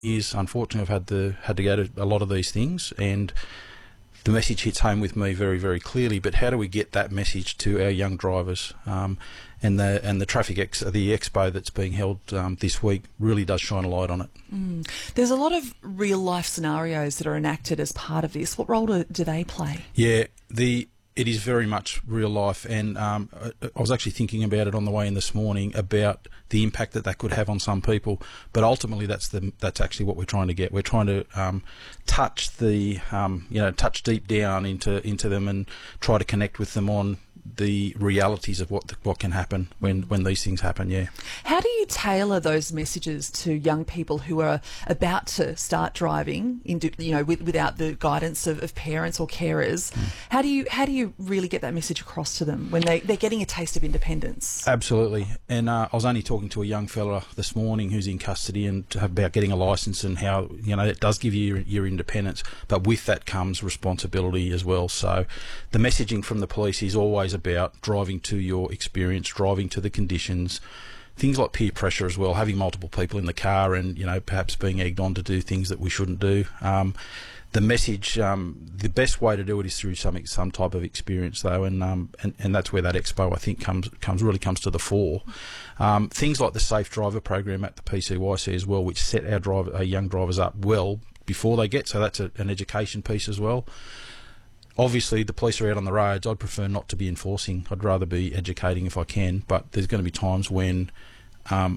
years, unfortunately, I've had to go to a lot of these things, and the message hits home with me very, very clearly. But how do we get that message to our young drivers? And the the expo that's being held this week really does shine a light on it. There's a lot of real life scenarios that are enacted as part of this. What role do they play? Yeah, it is very much real life, and I was actually thinking about it on the way in this morning about the impact that could have on some people. But ultimately, that's actually what we're trying to get. We're trying to touch touch deep down into them and try to connect with them on the realities of what can happen when these things happen. Yeah. How do you tailor those messages to young people who are about to start driving, without the guidance of parents or carers? How do you really get that message across to them when they're getting a taste of independence? Absolutely. And I was only talking to a young fella this morning who's in custody and about getting a licence and how it does give you your independence, but with that comes responsibility as well. So the messaging from the police is always about driving to your experience, driving to the conditions, things like peer pressure as well, having multiple people in the car and, perhaps being egged on to do things that we shouldn't do. The message, the best way to do it is through some type of experience though, and that's where that expo I think comes to the fore. Things like the Safe Driver program at the PCYC as well, which set our young drivers up well before they get, so that's an education piece as well. Obviously, the police are out on the roads. I'd prefer not to be enforcing. I'd rather be educating if I can. But there's going to be times when, a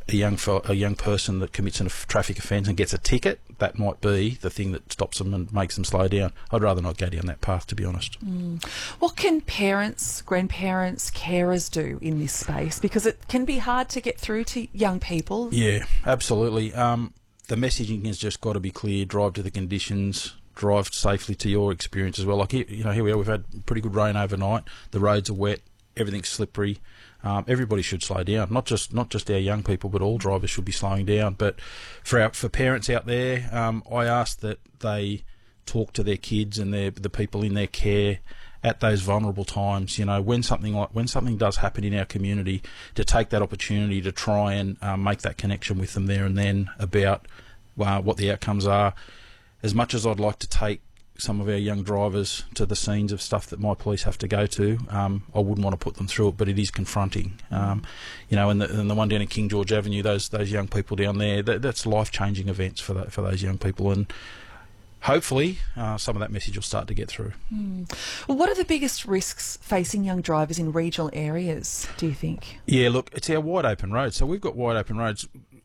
young person that commits a traffic offence and gets a ticket, that might be the thing that stops them and makes them slow down. I'd rather not go down that path, to be honest. What can parents, grandparents, carers do in this space? Because it can be hard to get through to young people. Yeah, absolutely. The messaging has just got to be clear. Drive to the conditions. Drive safely to your experience as well. Like here we are. We've had pretty good rain overnight. The roads are wet. Everything's slippery. Everybody should slow down. Not just our young people, but all drivers should be slowing down. But for parents out there, I ask that they talk to their kids and the people in their care at those vulnerable times. When something does happen in our community, to take that opportunity to try and make that connection with them there and then about what the outcomes are. As much as I'd like to take some of our young drivers to the scenes of stuff that my police have to go to, I wouldn't want to put them through it, but it is confronting. And the one down in King George Avenue, those young people down there, that's life-changing events for those young people, and hopefully some of that message will start to get through. Well, what are the biggest risks facing young drivers in regional areas, do you think? Yeah, look, it's our wide open roads. So we've got wide open roads.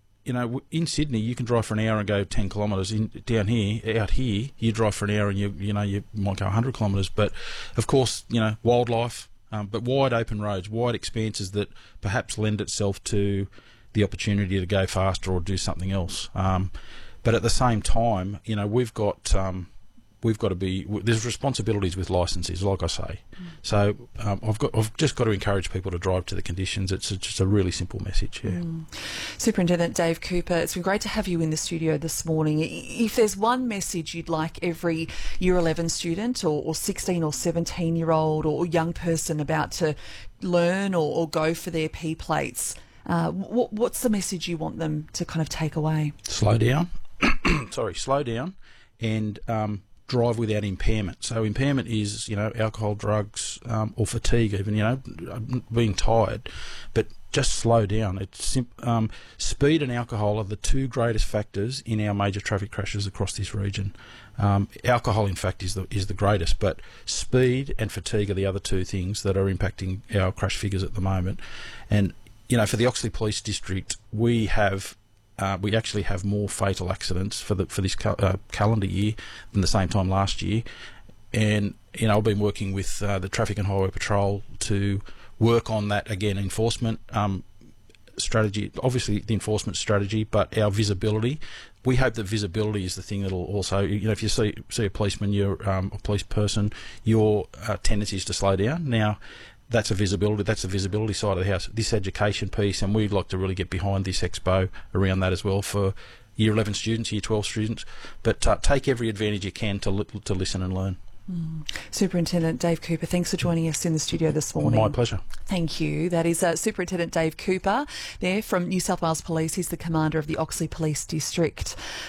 In Sydney, you can drive for an hour and go 10 kilometres. Out here, you drive for an hour and you might go 100 kilometres. But of course, wildlife, but wide open roads, wide expanses that perhaps lend itself to the opportunity to go faster or do something else. But at the same time, we've got to be. There's responsibilities with licences, like I say. So I've just got to encourage people to drive to the conditions. It's just a really simple message. Yeah. Superintendent Dave Cooper, it's been great to have you in the studio this morning. If there's one message you'd like every Year 11 student or 16 or 17-year-old or young person about to learn or go for their P plates, what's the message you want them to kind of take away? Slow down. Slow down, and drive without impairment. So impairment is, alcohol, drugs, or fatigue even, being tired. But just slow down. It's speed and alcohol are the two greatest factors in our major traffic crashes across this region. Alcohol, in fact, is the greatest, but speed and fatigue are the other two things that are impacting our crash figures at the moment. And, for the Oxley Police District, we actually have more fatal accidents for this calendar year than the same time last year. And, I've been working with the Traffic and Highway Patrol to work on that, again, enforcement strategy, obviously the enforcement strategy, but our visibility. We hope that visibility is the thing that'll also, if you see a policeman, you're a police person, your tendency is to slow down. Now, that's the visibility side of the house, this education piece, and we'd like to really get behind this expo around that as well for Year 11 students, Year 12 students, but take every advantage you can to listen and learn. Superintendent Dave Cooper, thanks for joining us in the studio this morning. My pleasure. Thank you. That is Superintendent Dave Cooper there from New South Wales Police. He's the commander of the Oxley Police District.